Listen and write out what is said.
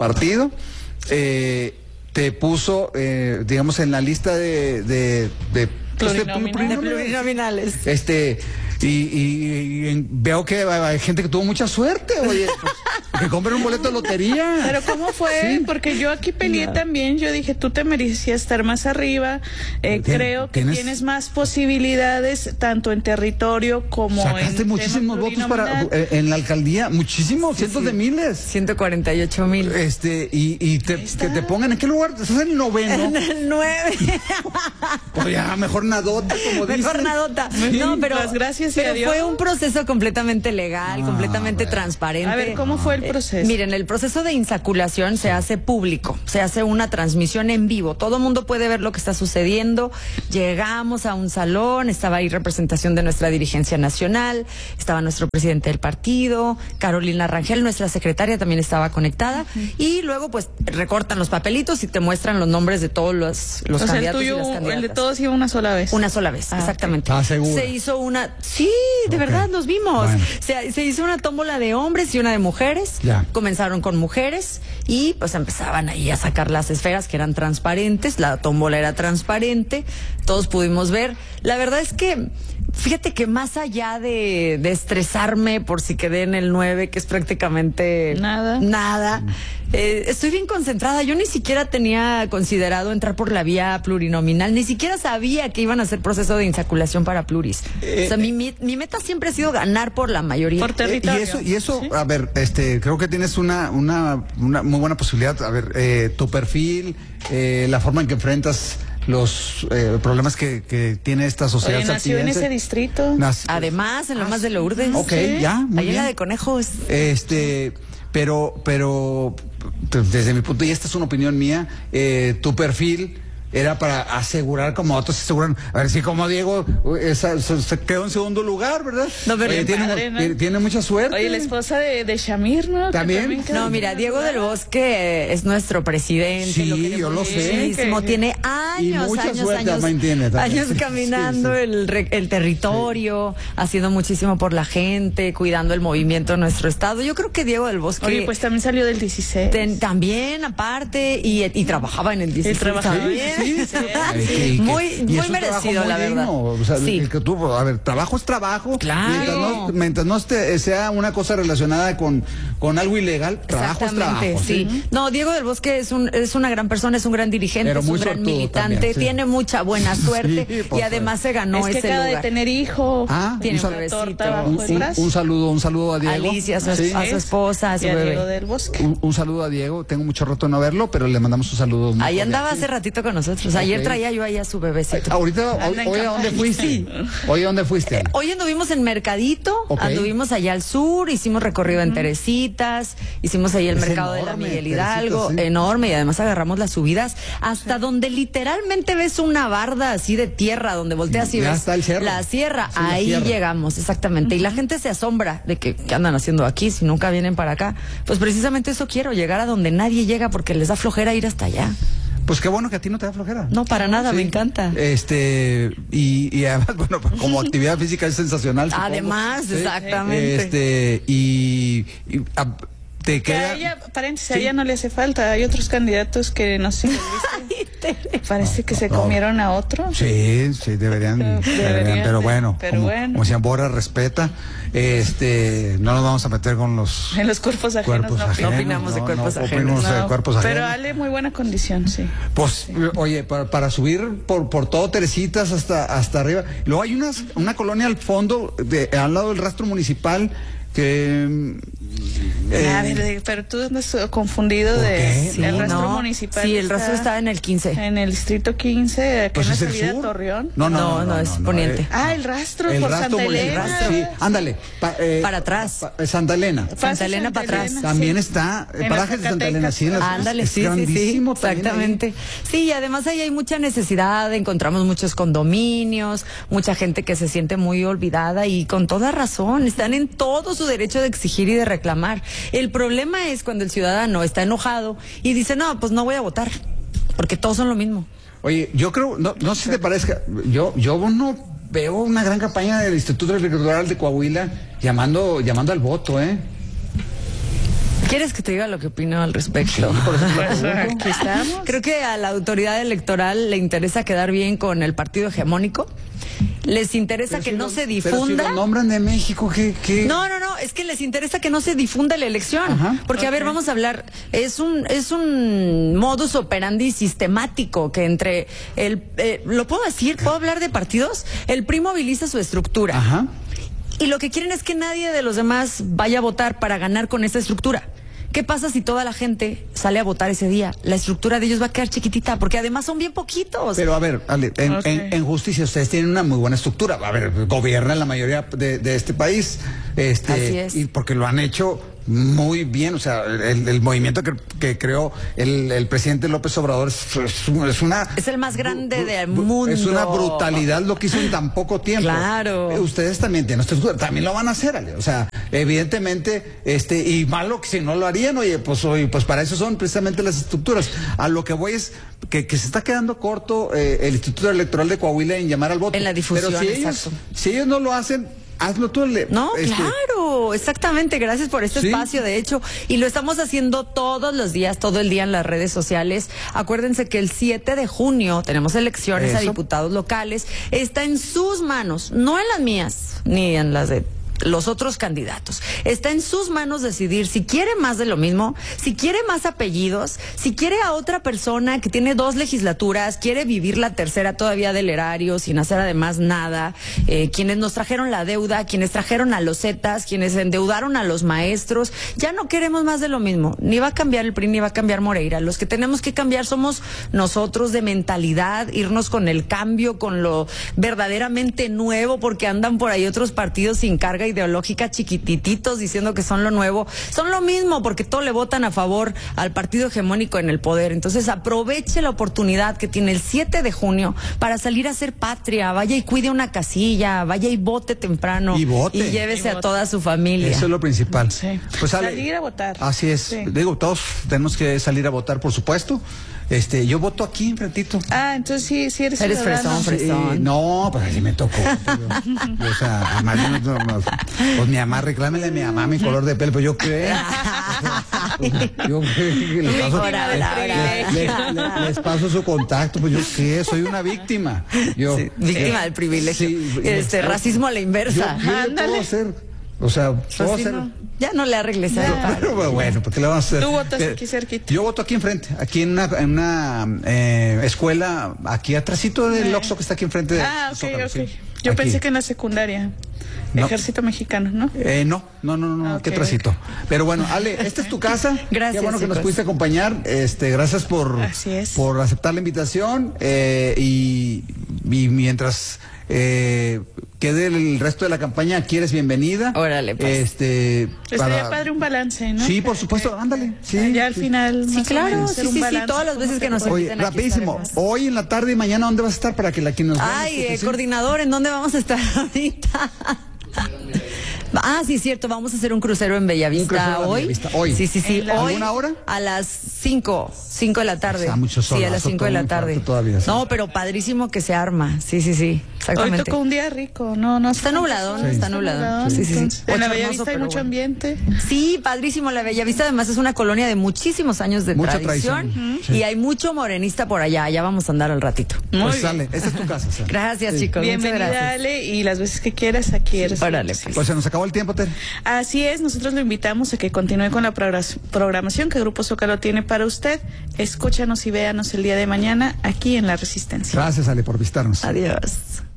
partido, te puso, digamos, en la lista de plurinominales. Y veo que hay gente que tuvo mucha suerte, oye, pues, que compren un boleto de lotería. Pero ¿cómo fue? Sí. Porque yo aquí peleé también, yo dije, tú te merecías estar más arriba, creo que tienes más posibilidades, tanto en territorio como sacaste muchísimos votos en la alcaldía, muchísimos, cientos de miles. 148,000. Que te pongan, ¿en qué lugar? ¿Estás en el noveno? En el 9. Pues ya, mejor nadota, como dicen. Mejor nadota. Sí. No, pero gracias pero a Dios. Fue un proceso completamente legal, completamente transparente. A ver, ¿cómo fue el proceso? Miren, el proceso de insaculación se hace público, se hace una transmisión en vivo. Todo el mundo puede ver lo que está sucediendo. Llegamos a un salón, estaba ahí representación de nuestra dirigencia nacional, estaba nuestro presidente del partido, Carolina Rangel, nuestra secretaria, también estaba conectada. Y luego, pues, recortan los papelitos y te muestran los nombres de todos los candidatos y las candidatas. El de todos iba una sola vez. Una sola vez, exactamente. ¿Estás segura? Se hizo una... Sí, de verdad, los vimos. Bueno. Se hizo una tómbola de hombres y una de mujeres. Ya. Comenzaron con mujeres y pues empezaban ahí a sacar las esferas que eran transparentes. La tómbola era transparente. Todos pudimos ver. La verdad es que... Fíjate que más allá de estresarme por si quedé en el 9, que es prácticamente nada, estoy bien concentrada. Yo ni siquiera tenía considerado entrar por la vía plurinominal, ni siquiera sabía que iban a hacer proceso de insaculación para pluris. O sea, mi meta siempre ha sido ganar por la mayoría. Por territorio. Y eso, ¿sí? A ver, creo que tienes una muy buena posibilidad. A ver, tu perfil, la forma en que enfrentas los problemas que tiene esta sociedad. Oye, nació en ese distrito. Además, en Lomas de Lourdes. Ok, ya, muy ahí bien. en la de Conejos. Pero desde mi punto, y esta es una opinión mía, tu perfil era para asegurar, como otros aseguran, a ver si como Diego se quedó en segundo lugar, ¿verdad? No, pero tiene mucha suerte. Oye, la esposa de Shamir, ¿no? ¿También? No, mira, Diego del Bosque es nuestro presidente. Sí, yo lo sé. Tiene años caminando el territorio, haciendo muchísimo por la gente, cuidando el movimiento de nuestro estado. Yo creo que Diego del Bosque... Oye, pues también salió del 16. También, aparte, y trabajaba en el 16. Él trabajaba bien. Sí. Muy merecido, la verdad. O sea, sí. el que tuvo, a ver, trabajo es trabajo. Claro. Mientras no sea una cosa relacionada con algo ilegal, trabajo es trabajo. Sí. No, Diego del Bosque es una gran persona, es un gran dirigente, pero es un gran militante, también, sí. Tiene mucha buena suerte y además se ganó ese lugar. De tener hijo. Tiene un bebecito. Un saludo a Diego. Alicia, a su esposa, a su bebé. Diego del Bosque. Un saludo a Diego. Tengo mucho rato de no verlo, pero le mandamos un saludo. Ahí andaba hace ratito con nosotros. Ayer traía yo ahí a su bebecito. Hoy ¿a dónde fuiste? ¿Hoy a dónde fuiste? Hoy anduvimos en Mercadito, anduvimos allá al sur, hicimos recorrido en Teresitas, hicimos ahí el mercado de la Miguel Hidalgo, enorme, y además agarramos las subidas hasta donde literalmente ves una barda así de tierra, donde volteas y ves está el cerro. la sierra, ahí llegamos, exactamente. Y la gente se asombra de que ¿qué andan haciendo aquí si nunca vienen para acá? Pues precisamente eso quiero, llegar a donde nadie llega porque les da flojera ir hasta allá. Pues qué bueno que a ti no te da flojera. No, para nada, me encanta. Y además, bueno, como actividad física es sensacional. Además, supongo. Exactamente. Te queda... A ella, a ella no le hace falta. Hay otros candidatos que no sé. Parece que se comieron a otro. Sí, deberían, pero bueno, como si Bora respeta, no nos vamos a meter con los... En los cuerpos ajenos, no opinamos de cuerpos ajenos. Pero Ale, muy buena condición, sí. Pues, oye, para subir por todo Teresitas hasta arriba. Luego hay una colonia al fondo, al lado del rastro municipal, que... a ver, pero tú andas confundido el rastro municipal. Sí, el rastro está en el 15. En el distrito 15, que pues no es es el salida sur. a Torreón. No, es poniente. El rastro por Santa Elena. Sí, ándale. Para atrás. Santa Elena. Santa Elena para atrás. También está, parajes de Santa Elena. Sí, ándale, sí, exactamente. Sí, y además ahí hay mucha necesidad, encontramos muchos condominios, mucha gente que se siente muy olvidada y con toda razón, están en todo su derecho de exigir y de reclamar. El problema es cuando el ciudadano está enojado y dice, no, pues no voy a votar, porque todos son lo mismo. Oye, yo creo, no sé si te parezca, yo no veo una gran campaña del Instituto Electoral de Coahuila llamando al voto, ¿Quieres que te diga lo que opino al respecto? Sí, por eso Aquí estamos. Creo que a la autoridad electoral le interesa quedar bien con el partido hegemónico. Les interesa que no se difunda. Pero si lo nombran de México, ¿qué? No, es que les interesa que no se difunda la elección. Ajá. Porque, a ver, vamos a hablar, es un modus operandi sistemático que entre ¿lo puedo decir? ¿Puedo hablar de partidos? El PRI moviliza su estructura. Ajá. Y lo que quieren es que nadie de los demás vaya a votar para ganar con esa estructura. ¿Qué pasa si toda la gente sale a votar ese día? La estructura de ellos va a quedar chiquitita, porque además son bien poquitos. Pero a ver, Ale, en justicia ustedes tienen una muy buena estructura. A ver, gobiernan la mayoría de este país. Así es. Y porque lo han hecho muy bien, o sea, el movimiento que creó el presidente López Obrador es una... Es el más grande del mundo. Es una brutalidad lo que hizo en tan poco tiempo. Claro. Ustedes también tienen estructura, también lo van a hacer, Ale. O sea, evidentemente, y malo que si no lo harían, pues para eso son precisamente las estructuras. A lo que voy es que se está quedando corto el Instituto Electoral de Coahuila en llamar al voto. En la difusión, pero si ellos no lo hacen, hazlo tú. No, claro, exactamente, gracias por este espacio, de hecho, y lo estamos haciendo todos los días, todo el día en las redes sociales. Acuérdense que el 7 de junio tenemos elecciones a diputados locales, está en sus manos, no en las mías, ni en las de los otros candidatos. Está en sus manos decidir si quiere más de lo mismo, si quiere más apellidos, si quiere a otra persona que tiene 2 legislaturas, quiere vivir la tercera todavía del erario sin hacer además nada, quienes nos trajeron la deuda, quienes trajeron a los Zetas, quienes endeudaron a los maestros. Ya no queremos más de lo mismo, ni va a cambiar el PRI, ni va a cambiar Moreira. Los que tenemos que cambiar somos nosotros, de mentalidad, irnos con el cambio, con lo verdaderamente nuevo, porque andan por ahí otros partidos sin carga ideológica, chiquitititos, diciendo que son lo nuevo. Son lo mismo, porque todo le votan a favor al partido hegemónico en el poder. Entonces aproveche la oportunidad que tiene el 7 de junio para salir a hacer patria. Vaya y cuide una casilla, vaya y vote temprano. Y vote. Y llévese a toda su familia. Eso es lo principal. Sí. Pues, Ale, salir a votar. Así es. Sí. Digo, todos tenemos que salir a votar, por supuesto. Yo voto aquí enfrentito. Entonces sí eres fresón, ciudadano. fresón. No, pues así me tocó. O sea, además, pues mi mamá, reclámele a mi mamá mi color de pelo, pues yo qué. Yo les paso su contacto, pues yo qué, soy una víctima. Víctima del privilegio. Sí, racismo a la inversa. Yo le puedo hacer. O sea, puedo hacer. Ya no le arregles a Pero bueno, ¿por qué le vamos a hacer? Tú votas aquí cerquita. Yo voto aquí enfrente, aquí en una escuela, aquí atrásito del Oxxo que está aquí enfrente. Ok. Yo pensé que en la secundaria. No. Ejército Mexicano, ¿no? No, qué tracito. Pero bueno, Ale, esta es tu casa. Gracias. Qué bueno que nos pudiste acompañar. Gracias por aceptar la invitación. Y mientras quede el resto de la campaña, aquí eres bienvenida. Órale, pues. Estaría padre un balance, ¿no? Sí, por supuesto, ándale. Sí, ya al final. Sí, claro, sí, balance, todas las veces que nos inviten. Rapidísimo, hoy en la tarde y mañana, ¿dónde vas a estar para que quien nos vea? Coordinador, ¿en dónde vamos a estar ahorita? Sí, cierto, vamos a hacer un crucero en Bellavista hoy. Sí. Hoy. ¿Alguna hora? A las 5 de la tarde. Mucho sol, sí, a las 5 de la tarde. Todavía, sí. No, pero padrísimo que se arma. Sí, exactamente. Hoy tocó un día rico, no. Está nublado, ¿no? Está nublado. Sí. En la Bellavista hay mucho ambiente. Sí, padrísimo. La Bellavista además es una colonia de muchísimos años de tradición. Y hay mucho morenista por allá. Ya vamos a andar al ratito. Pues sale, esta es tu casa. Gracias, chicos. Bienvenida, Ale, y las veces que quieras, aquí eres. Órale, pues se nos acabó el tiempo, Tere. Así es, nosotros lo invitamos a que continúe con la programación que Grupo Zócalo tiene para usted. Escúchanos y véanos el día de mañana aquí en La Resistencia. Gracias, Ale, por visitarnos. Adiós.